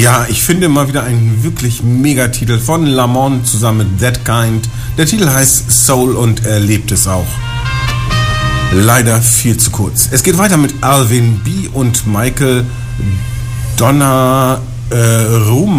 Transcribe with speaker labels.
Speaker 1: Ja, ich finde mal wieder einen wirklich Megatitel von Lamont zusammen mit That Kind. Der Titel heißt Soul und er lebt es auch. Leider viel zu kurz. Es geht weiter mit Alvin B. und Michael Donnarumma.